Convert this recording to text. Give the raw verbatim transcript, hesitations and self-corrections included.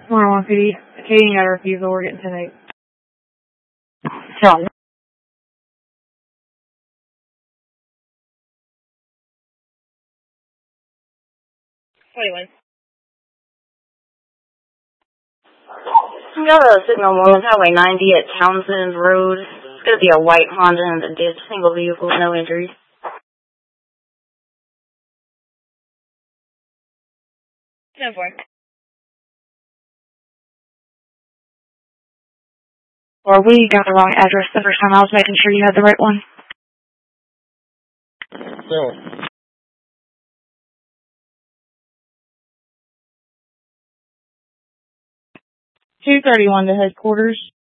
one P D. Katie got a refusal. We're getting ten eight. So, twenty-one. I got a signal one, Highway ninety at Townsend Road. It's going to be a white Honda and a ditch, single vehicle, no injuries. ten four. Or we got the wrong address the first time. I was making sure you had the right one. So. two thirty-one to headquarters.